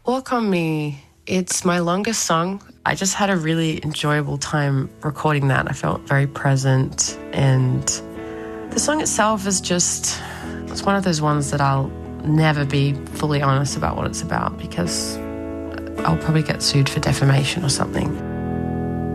Walk on Me, it's my longest song. I just had a really enjoyable time recording that. I felt very present, and the song itself is it's one of those ones that I'll never be fully honest about what it's about because I'll probably get sued for defamation or something.